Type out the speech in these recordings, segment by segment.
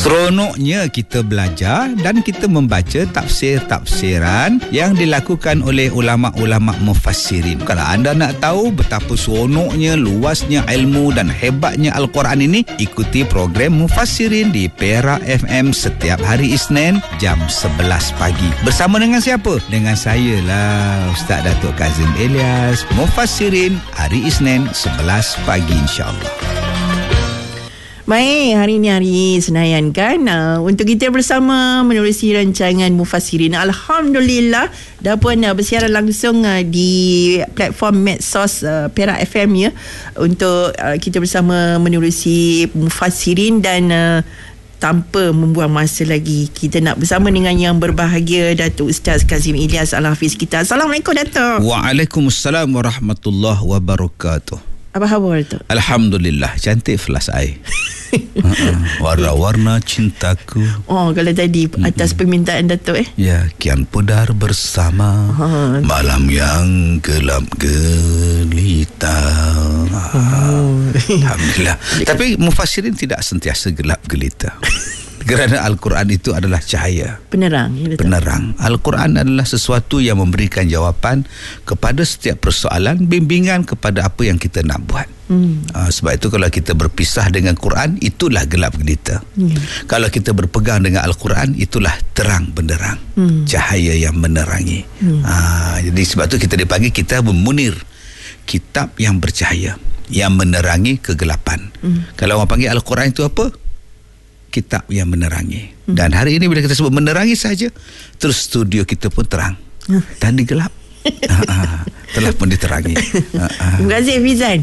Seronoknya kita belajar dan kita membaca tafsir-tafsiran yang dilakukan oleh ulama-ulama mufassirin. Kalau anda nak tahu betapa seronoknya, luasnya ilmu dan hebatnya Al-Quran ini, ikuti program Mufassirin di Perak FM setiap hari Isnin jam 11 pagi. Bersama dengan siapa? Dengan saya lah, Ustaz Datuk Kazim Elias. Mufassirin hari Isnin 11 pagi insya-Allah. Baik, hari ini hari Senayan kan, untuk kita bersama menerusi rancangan Mufassirin. Alhamdulillah dapat bersiaran langsung di platform medsos Perak FM ya, untuk kita bersama menerusi Mufassirin dan tanpa membuang masa lagi, kita nak bersama dengan yang berbahagia, Datuk Ustaz Kazim Elias Al-Hafiz kita. Assalamualaikum Datuk. Waalaikumsalam warahmatullahi wabarakatuh. Apa khabar Datuk? Alhamdulillah, cantik flash air. Warna-warna cintaku. Oh, kalau tadi atas permintaan Datuk Ya, kian pudar bersama malam yang gelap gelita. Alhamdulillah. Tapi mufassirin tidak sentiasa gelap gelita. Kerana Al-Quran itu adalah cahaya, penerang. Penerang. Al-Quran adalah sesuatu yang memberikan jawapan kepada setiap persoalan, bimbingan kepada apa yang kita nak buat. Sebab itu kalau kita berpisah dengan Quran, itulah gelap gelita. Kalau kita berpegang dengan Al-Quran, itulah terang benderang, cahaya yang menerangi. Jadi sebab itu kita dipanggil kitab munir, kitab yang bercahaya, yang menerangi kegelapan. Kalau orang panggil Al-Quran itu apa? Kitab yang menerangi. Dan hari ini bila kita sebut menerangi saja, terus studio kita pun terang dan digelap. Telah pun diterangi. Terima kasih Fizan.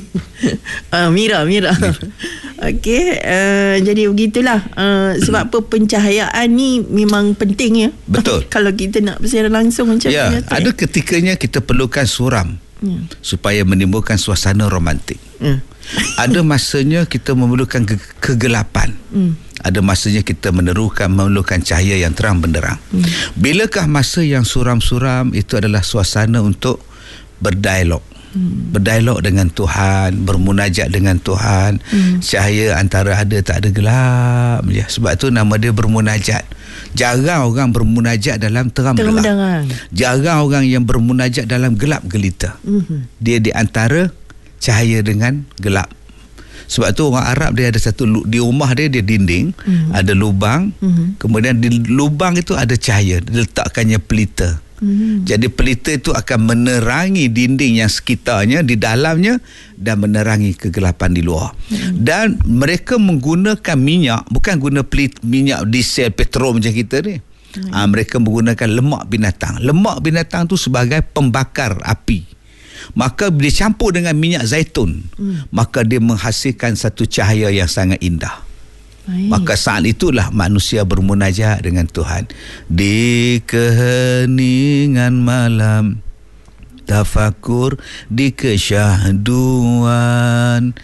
Mira. Okey, jadi begitulah. Sebab apa, pencahayaan ni memang penting ya. Betul. Kalau kita nak bersiaran langsung macam ya, ada ketikanya kita perlukan suram supaya menimbulkan suasana romantik. Ada masanya kita memerlukan kegelapan. Ada masanya kita memerlukan cahaya yang terang benderang. Bilakah masa yang suram-suram itu adalah suasana untuk berdialog. Berdialog dengan Tuhan, bermunajat dengan Tuhan. Cahaya antara ada tak ada gelap je. Sebab tu nama dia bermunajat. Jarang orang bermunajat dalam terang benderang. Jarang orang yang bermunajat dalam gelap gelita. Dia di antara cahaya dengan gelap. Sebab tu orang Arab dia ada satu, di rumah dia dinding, ada lubang, kemudian di lubang itu ada cahaya, diletakkannya pelita. Jadi pelita itu akan menerangi dinding yang sekitarnya di dalamnya dan menerangi kegelapan di luar. Dan mereka menggunakan minyak, bukan guna minyak diesel petrol macam kita ni. Mereka menggunakan lemak binatang. Lemak binatang tu sebagai pembakar api. Maka dia campur dengan minyak zaitun, maka dia menghasilkan satu cahaya yang sangat indah. Maka saat itulah manusia bermunajat dengan Tuhan. Di keheningan malam, tafakur di kesyahduan,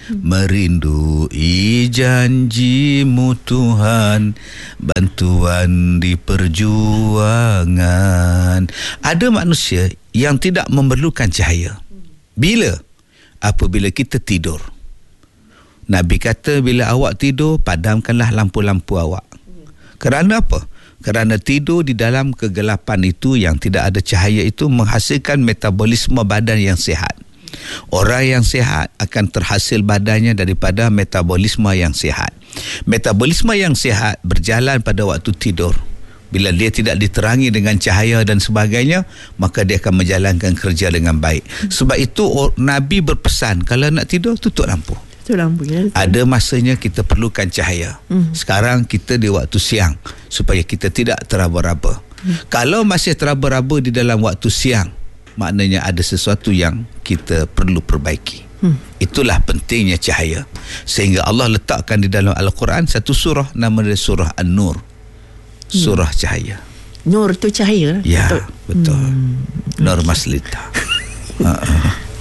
merindui janjimu Tuhan, bantuan di perjuangan. Ada manusia yang tidak memerlukan cahaya. Bila? Apabila kita tidur. Nabi kata bila awak tidur, padamkanlah lampu-lampu awak. Kerana apa? Kerana tidur di dalam kegelapan itu yang tidak ada cahaya itu menghasilkan metabolisme badan yang sihat. Orang yang sihat akan terhasil badannya daripada metabolisme yang sihat. Metabolisme yang sihat berjalan pada waktu tidur. Bila dia tidak diterangi dengan cahaya dan sebagainya, maka dia akan menjalankan kerja dengan baik. Sebab itu Nabi berpesan, kalau nak tidur, tutup lampu. Ada masanya kita perlukan cahaya. Sekarang kita di waktu siang, supaya kita tidak teraba-raba. Kalau masih teraba-raba di dalam waktu siang, maknanya ada sesuatu yang kita perlu perbaiki. Itulah pentingnya cahaya. Sehingga Allah letakkan di dalam Al-Quran satu surah, nama dia surah An-Nur. Surah cahaya. Nur tu cahaya? Ya, betul. Nur Maslita.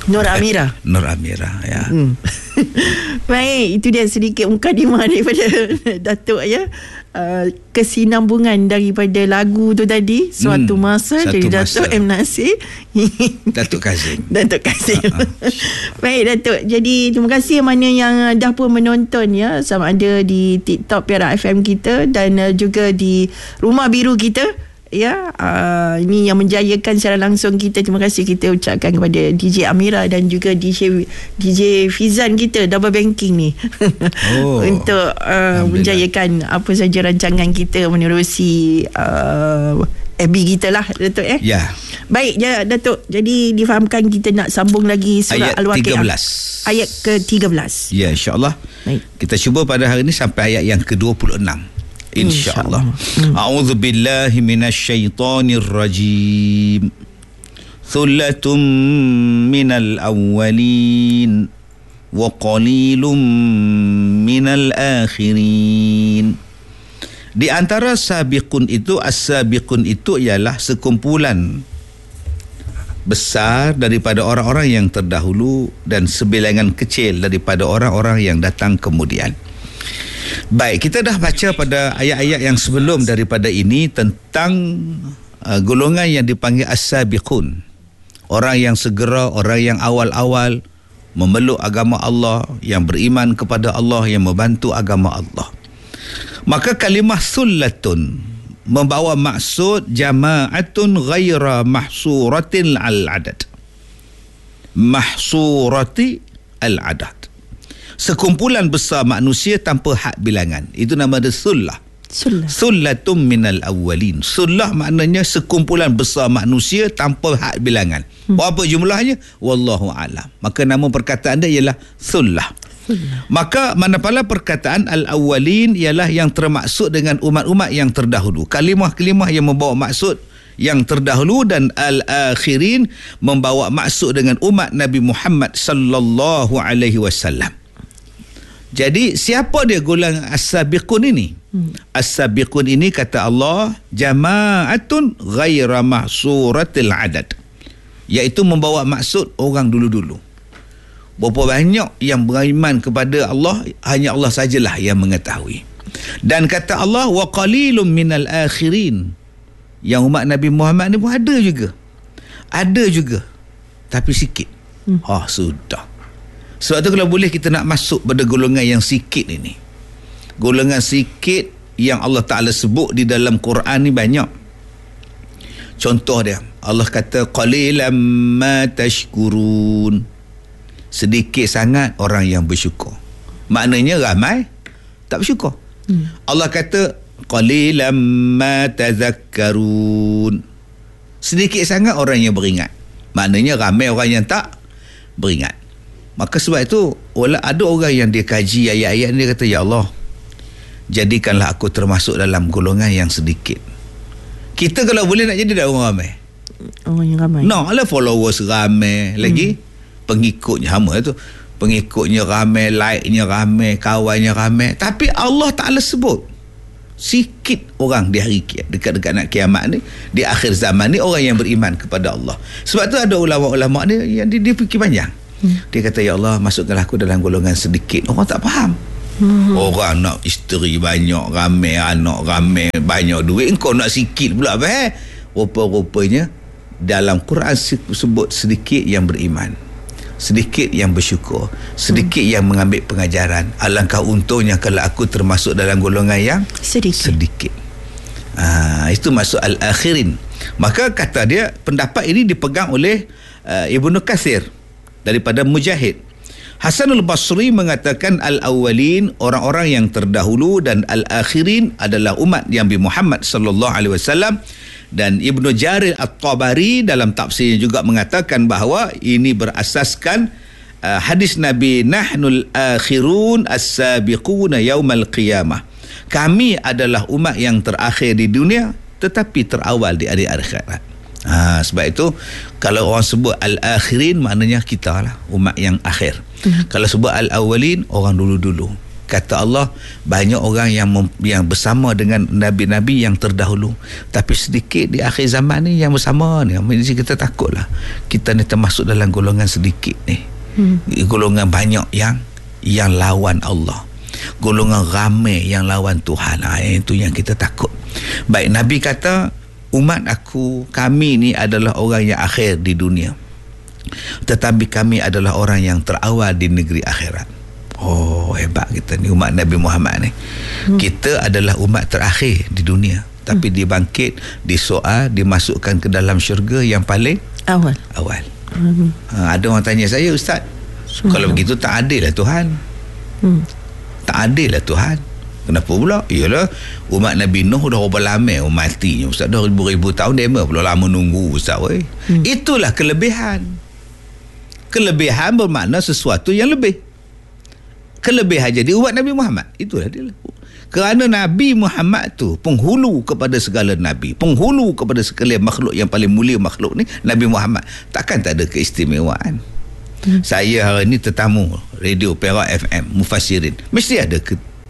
Nur Amira. Nur Amira, ya. Baik, itu dia sedikit mukadimah daripada Datuk, ya. Kesinambungan daripada lagu tu tadi, Suatu Masa dari Datuk M. Nasir. Datuk Kazim. Datuk Kazim. Baik, Datuk. Jadi terima kasih mana yang dah pun menonton, ya, sama ada di TikTok Perak FM kita dan juga di Rumah Biru kita. Ya, ini yang menjayakan secara langsung kita. Terima kasih kita ucapkan kepada DJ Amira dan juga DJ Fizan kita, Double Banking ni. Untuk menjayakan apa saja rancangan kita menerusi FB kita lah, Datuk, Ya. Baik, ya, Datuk. Jadi difahamkan kita nak sambung lagi surah Al-Waqiah ayat ke-13. Ya, insya-Allah. Baik. Kita cuba pada hari ini sampai ayat yang ke-26. InsyaAllah. A'udzu billahi minasyaitonir rajim. Thullatum minal awwalin wa qalilum minal akhirin. Di antara sabiqun itu, as-sabiqun itu ialah sekumpulan besar daripada orang-orang yang terdahulu dan sebilangan kecil daripada orang-orang yang datang kemudian. Baik, kita dah baca pada ayat-ayat yang sebelum daripada ini tentang golongan yang dipanggil as-sabiqun. Orang yang segera, orang yang awal-awal memeluk agama Allah, yang beriman kepada Allah, yang membantu agama Allah. Maka kalimah sullatun membawa maksud jama'atun ghaira mahsuratin al-adad. Mahsurati al-adad. Sekumpulan besar manusia tanpa had bilangan. Itu nama dia sullah. Sullatum minal awwalin. Sullah maknanya sekumpulan besar manusia tanpa had bilangan. Berapa jumlahnya? Wallahu a'lam. Maka nama perkataan dia ialah sullah. Maka manapala perkataan al-awwalin ialah yang termaksud dengan umat-umat yang terdahulu. Kalimah-kalimah yang membawa maksud yang terdahulu, dan al-akhirin membawa maksud dengan umat Nabi Muhammad sallallahu alaihi wasallam. Jadi siapa dia golongan as-sabiqun ini? As-sabiqun ini kata Allah jama'atun ghaira mahsuratil adad, iaitu membawa maksud orang dulu-dulu. Berapa banyak yang beriman kepada Allah, hanya Allah sajalah yang mengetahui. Dan kata Allah wa qalilum minal akhirin, yang umat Nabi Muhammad ni pun ada juga tapi sikit. Sudah. Sebab tu kalau boleh kita nak masuk pada golongan yang sikit ini. Golongan sikit yang Allah Ta'ala sebut di dalam Quran ni banyak. Contoh dia, Allah kata qalilan ma tashkurun. Sedikit sangat orang yang bersyukur. Maknanya ramai tak bersyukur. Allah kata qalilan ma tazakkarun. Sedikit sangat orang yang beringat. Maknanya ramai orang yang tak beringat. Maka sebab itu ada orang yang dia kaji ayat-ayat ni, dia kata ya Allah, jadikanlah aku termasuk dalam golongan yang sedikit. Kita kalau boleh nak jadi dah orang ramai. Orang yang ramai. Lah followers ramai lagi, pengikutnya sama tu. Pengikutnya ramai, like-nya ramai, kawannya ramai. Tapi Allah Ta'ala sebut sikit orang di hari dekat-dekat nak kiamat ni, di akhir zaman ni, orang yang beriman kepada Allah. Sebab tu ada ulama-ulama ni yang dia fikir panjang. Dia kata ya Allah, masukkanlah aku dalam golongan sedikit. Orang tak faham. Orang nak isteri banyak, ramai anak, ramai banyak duit, engkau nak sikit pula apa? Rupa-rupanya dalam Quran sebut sedikit yang beriman, sedikit yang bersyukur, sedikit yang mengambil pengajaran. Alangkah untungnya kalau aku termasuk dalam golongan yang sedikit. Itu maksud al-akhirin. Maka kata dia, pendapat ini dipegang oleh Ibnu Katsir daripada Mujahid. Hasanul Basri mengatakan al-awwalin orang-orang yang terdahulu, dan al-akhirin adalah umat Nabi Muhammad sallallahu alaihi wasallam. Dan Ibnu Jarir At-Tabari dalam tafsirnya juga mengatakan bahawa ini berasaskan hadis Nabi, nahnul akhirun as-sabiquna yaumal qiyamah. Kami adalah umat yang terakhir di dunia tetapi terawal di hari akhirat. Sebab itu kalau orang sebut al-akhirin, maknanya kita lah umat yang akhir. Kalau sebut al-awwalin, orang dulu-dulu. Kata Allah, banyak orang yang bersama dengan Nabi-Nabi yang terdahulu, tapi sedikit di akhir zaman ni yang bersama ni. Jadi kita takutlah kita ni termasuk dalam golongan sedikit ni. Golongan banyak yang lawan Allah, golongan ramai yang lawan Tuhan. Itu yang kita takut. Baik, Nabi kata, umat kami ni adalah orang yang akhir di dunia, tetapi kami adalah orang yang terawal di negeri akhirat. Oh, hebat kita ni, umat Nabi Muhammad ni. Kita adalah umat terakhir di dunia, tapi dibangkit, disoal, dimasukkan ke dalam syurga yang paling awal. Ada orang tanya saya, Ustaz, kalau begitu tak adil lah Tuhan. Tak adil lah Tuhan. Kenapa pula? Iyalah, umat Nabi Nuh dah berapa lama matinya, Ustaz, dah ribu-ribu tahun, dia pula lama nunggu, Ustaz. Itulah kelebihan. Kelebihan bermakna sesuatu yang lebih. Kelebihan jadi umat Nabi Muhammad, itulah dia. Kerana Nabi Muhammad tu penghulu kepada segala Nabi, penghulu kepada sekalian makhluk, yang paling mulia makhluk ni Nabi Muhammad. Takkan tak ada keistimewaan. Saya hari ni tetamu Radio Perak FM Mufassirin, mesti ada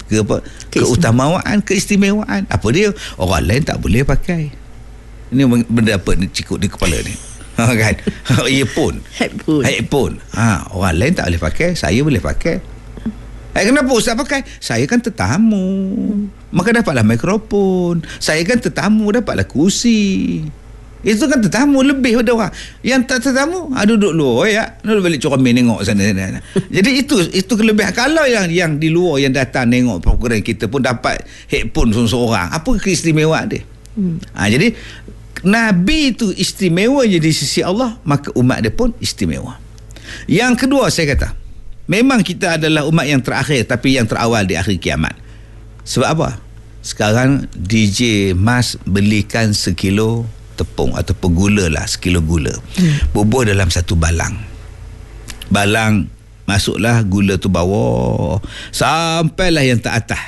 keutamaan, keistimewaan. Apa dia? Orang lain tak boleh pakai. Ini benda apa ni cikut di kepala ni? Kan? Earphone. Headphone. Orang lain tak boleh pakai, saya boleh pakai. Kenapa Ustaz pakai? Saya kan tetamu, maka dapatlah mikrofon. Saya kan tetamu, dapatlah kursi. Itu kan tetamu lebih pada orang. Yang tak tetamu, duduk luar ya. Duduk balik Coramin tengok sana. Jadi itu kelebihan. Kalau yang di luar yang datang tengok program kita pun dapat headphone seorang, apa keistimewaan dia? Jadi Nabi itu istimewa di sisi Allah, maka umat dia pun istimewa. Yang kedua, saya kata, memang kita adalah umat yang terakhir, tapi yang terawal di akhir kiamat. Sebab apa? Sekarang DJ Mas belikan sekilo tepung ataupun gula lah, sekilo gula. Bubuh dalam satu balang. Balang masuklah gula tu bawah sampailah yang tak atas.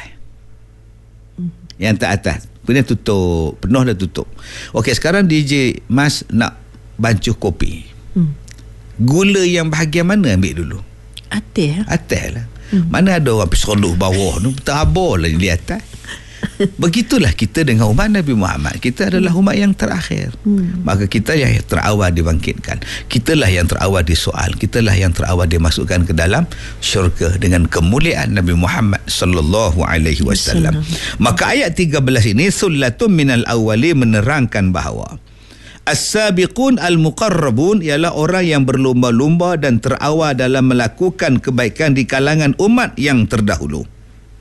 Yang tak atas. Kemudian tutup. Penuh dah tutup. Okey, sekarang DJ Mas nak bancuh kopi. Gula yang bahagian mana ambil dulu? Atas lah. Mana ada orang pisoluh bawah tu, terabur lah di atas. Begitulah kita dengan umat Nabi Muhammad. Kita adalah umat yang terakhir. Maka kita yang terawal dibangkitkan. Kitalah yang terawal disoal. Kitalah yang terawal dimasukkan ke dalam syurga dengan kemuliaan Nabi Muhammad sallallahu alaihi wasallam. Maka ayat 13 ini, sullatun minal awwali, menerangkan bahawa as-sabiqun al-muqarrabun ialah orang yang berlumba-lumba dan terawal dalam melakukan kebaikan di kalangan umat yang terdahulu.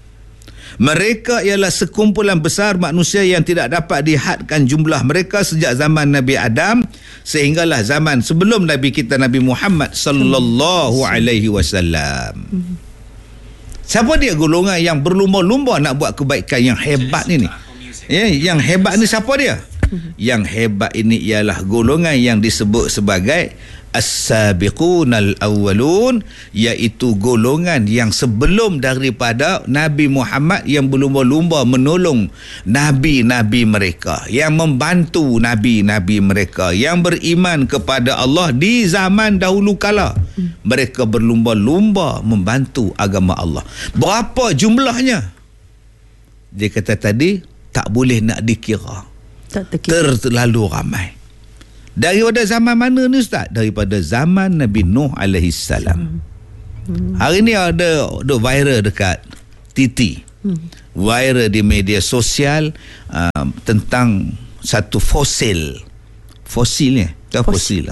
Mereka ialah sekumpulan besar manusia yang tidak dapat dihadkan jumlah mereka sejak zaman Nabi Adam sehinggalah zaman sebelum Nabi kita Nabi Muhammad sallallahu alaihi wasallam. Siapa dia golongan yang berlumba-lumba nak buat kebaikan yang hebat ini? Yang hebat ni siapa dia? Yang hebat ini ialah golongan yang disebut sebagai as-sabiqunal awwalun, iaitu golongan yang sebelum daripada Nabi Muhammad, yang berlumba-lumba menolong nabi-nabi mereka, yang membantu nabi-nabi mereka, yang beriman kepada Allah di zaman dahulu kala. Mereka berlumba-lumba membantu agama Allah. Berapa jumlahnya? Dia kata tadi tak boleh nak dikira. Terlalu ramai. Daripada zaman mana ni Ustaz? Daripada zaman Nabi Nuh alaihi salam. Hari ni ada viral dekat TT. Viral di media sosial tentang satu fosil. Fosil ni? Fosil.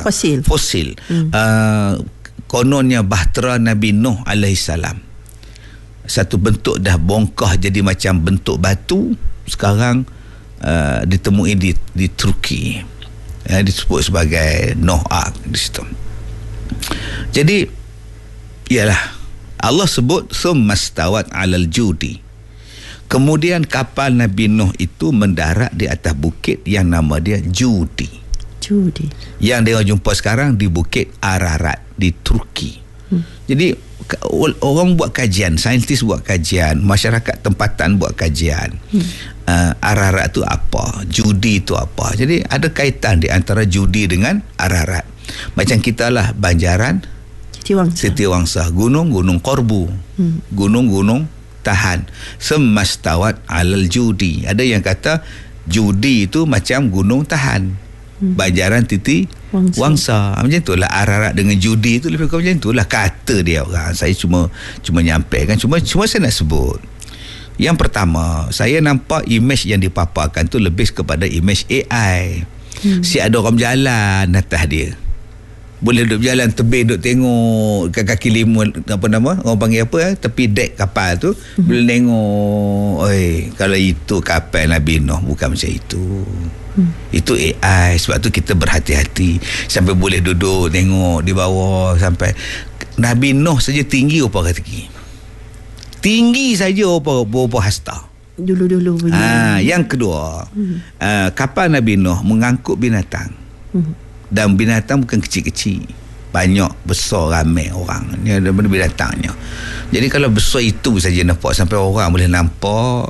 Kononnya bahtera Nabi Nuh alaihi salam. Satu bentuk dah bongkah jadi macam bentuk batu. Sekarang ditemui di Turki, disebut sebagai Noah Ark di situ. Jadi ialah Allah sebut summastawat alal judi, kemudian kapal Nabi Nuh itu mendarat di atas bukit yang nama dia Judi yang dia jumpa sekarang di bukit Ararat di Turki. Jadi orang buat kajian, saintis buat kajian, masyarakat tempatan buat kajian. Ararat tu apa, judi tu apa. Jadi ada kaitan di antara judi dengan Ararat. Macam kita lah Banjaran, Setiawangsa, gunung-gunung Korbu, gunung-gunung tahan. Semastawat alal judi. Ada yang kata judi itu macam gunung tahan. Bajaran titi wangsa. Macam itulah ararat dengan judi itu lebih kurang macam itulah kata dia orang. Saya cuma nyampaikan, cuma saya nak sebut. Yang pertama, saya nampak imej yang dipaparkan tu lebih kepada imej AI. Si ada orang berjalan atas dia. Boleh duduk berjalan tebing, duduk tengok kaki lima, apa nama orang panggil apa, tepi dek kapal tu, boleh tengok. Kalau itu kapal Nabi Nuh, bukan macam itu. Itu AI. Sebab tu kita berhati-hati sampai boleh duduk tengok di bawah. Sampai Nabi Nuh saja tinggi berapa kaki, tinggi saja berapa hasta dulu. Yang kedua, kapal Nabi Nuh mengangkut binatang. Dan binatang bukan kecil-kecil, banyak, besar, ramai orang. Ni ada binatangnya. Jadi kalau besar itu saja nampak, sampai orang boleh nampak,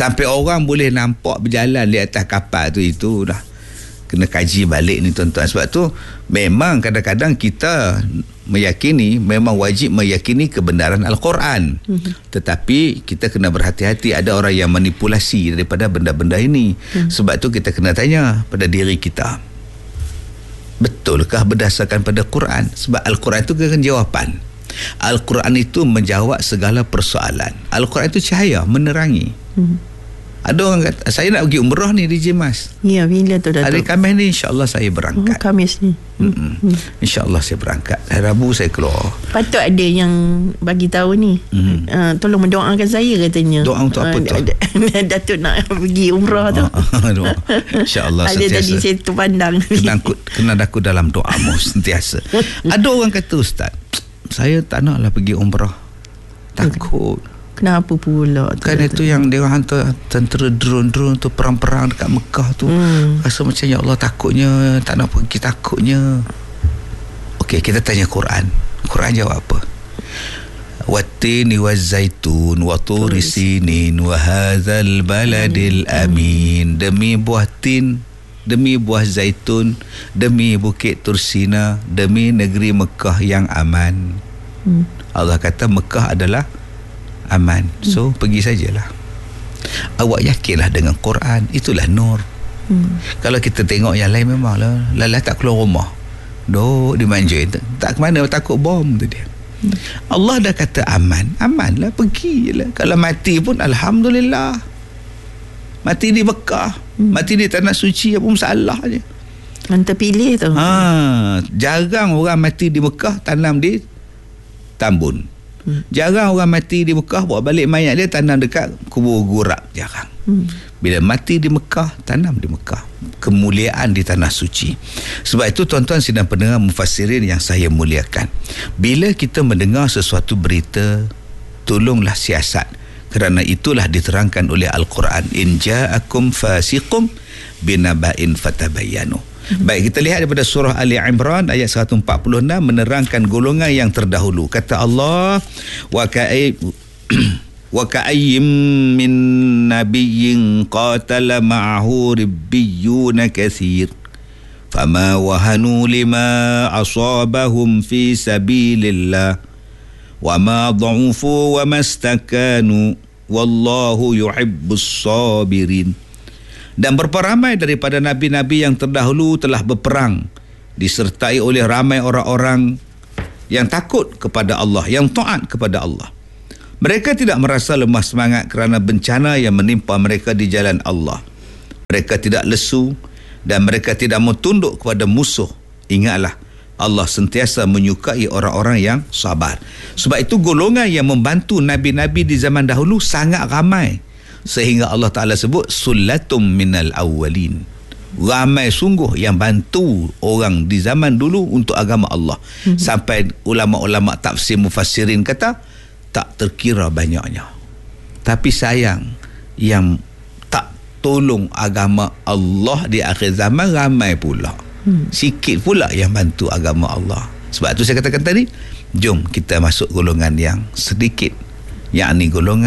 berjalan di atas kapal tu, itu dah kena kaji balik ni tuan-tuan. Sebab tu memang kadang-kadang kita meyakini, memang wajib meyakini kebenaran Al-Quran. Tetapi kita kena berhati-hati, ada orang yang manipulasi daripada benda-benda ini. Sebab tu kita kena tanya pada diri kita, betulkah berdasarkan pada Quran? Sebab Al-Quran itu kan jawapan. Al-Quran itu menjawab segala persoalan. Al-Quran itu cahaya, menerangi. Ada orang kata, saya nak pergi umrah ni DJ Mas. Ya, bila tu Datuk? Hari Khamis ni insya-Allah saya berangkat. Khamis ni. Insya-Allah saya berangkat. Hari Rabu saya keluar. Patut ada yang bagi tahu ni. Tolong mendoakan saya katanya. Doa untuk apa tu? Datuk nak pergi umrah tu. Insya-Allah ada tadi saya terpandang. Kena aku dalam doamu sentiasa. Ada orang kata, Ustaz, saya tak naklah pergi umrah. Takut. Kenapa pula tu? Kan itu yang dia hantar tentera drone tu perang-perang dekat Mekah tu. Rasa macam ya Allah, takutnya, tak nak pergi, takutnya. Okey, kita tanya Quran. Quran jawab apa? Wattini wazzaitun wa turi sinin wa hadzal baladil amin. Demi buah tin, demi buah zaitun, demi bukit Tursina, demi negeri Mekah yang aman. Allah kata Mekah adalah aman. So pergi sajalah. Awak yakinlah dengan Quran, itulah nur. Kalau kita tengok yang lain, memanglah Lala tak keluar rumah, duduk dimanjain, tak ke mana, takut bom tu dia. Allah dah kata aman, amanlah, pergi je lah. Kalau mati pun alhamdulillah, mati di Mekah, mati di tanah suci, apa masalah je. Mantap pilih tu. Jarang orang mati di Mekah tanam di Tambun. Jarang orang mati di Mekah bawa balik mayat dia tanam dekat kubur gurab. Jarang. Bila mati di Mekah, tanam di Mekah. Kemuliaan di tanah suci. Sebab itu tuan-tuan sidang pendengar mufassirin yang saya muliakan, bila kita mendengar sesuatu berita, tolonglah siasat. Kerana itulah diterangkan oleh Al-Quran, in ja'akum fasiqum binaba'in fatabayyanu. Baik, kita lihat daripada surah Ali Imran ayat 146 menerangkan golongan yang terdahulu. Kata Allah, wa ka'ayyim min nabiyyin qatala ma'ahu ribbiyuna katsir fama wahanu lima asabahum fi sabilillah wa ma dha'ufu wa mastakanu wallahu yuhibbus sabirin. Dan berapa ramai daripada nabi-nabi yang terdahulu telah berperang disertai oleh ramai orang-orang yang takut kepada Allah, yang taat kepada Allah. Mereka tidak merasa lemah semangat kerana bencana yang menimpa mereka di jalan Allah. Mereka tidak lesu dan mereka tidak mau tunduk kepada musuh. Ingatlah, Allah sentiasa menyukai orang-orang yang sabar. Sebab itu golongan yang membantu nabi-nabi di zaman dahulu sangat ramai. Sehingga Allah Ta'ala sebut sulatum minal awwalin. Ramai sungguh yang bantu orang di zaman dulu untuk agama Allah. Sampai ulama-ulama tafsir mufassirin kata tak terkira banyaknya. Tapi sayang, yang tak tolong agama Allah di akhir zaman ramai pula. Sikit pula yang bantu agama Allah. Sebab tu saya katakan tadi, jom kita masuk golongan yang sedikit, yakni golongan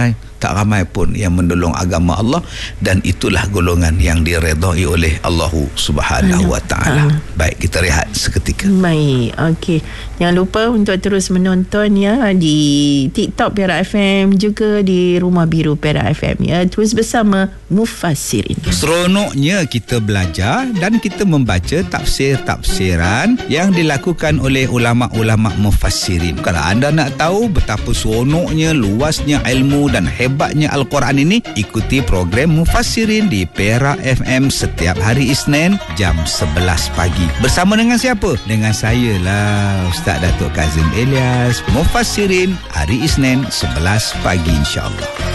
tak ramai pun yang menolong agama Allah, dan itulah golongan yang diredai oleh Allah Subhanahu wa taala. Baik, kita rehat seketika. Baik, okey. Jangan lupa untuk terus menonton ya di TikTok Perak FM, juga di Rumah Biru Perak FM ya. Terus bersama Mufassirin. Seronoknya kita belajar dan kita membaca tafsir-tafsiran yang dilakukan oleh ulama-ulama mufassirin. Kalau anda nak tahu betapa seronoknya, luasnya ilmu dan hebatnya Al-Quran ini, ikuti program Mufassirin di Perak FM setiap hari Isnin jam 11 pagi. Bersama dengan siapa? Dengan saya lah, Ustaz Datuk Kazim Elias. Mufassirin hari Isnin 11 pagi, insya-Allah.